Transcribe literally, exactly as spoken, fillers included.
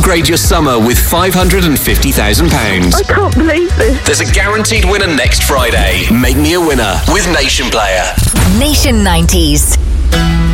Upgrade your summer with five hundred fifty thousand pounds. I can't believe this. There's a guaranteed winner next Friday. Make me a winner with Nation Player. Nation nineties.